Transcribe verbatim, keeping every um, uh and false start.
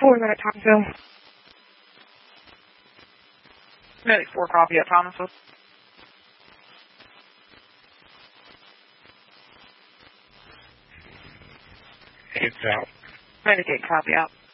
four minute Thomasville. Medic four, copy at Thomasville. It's out. Medic eight, copy out.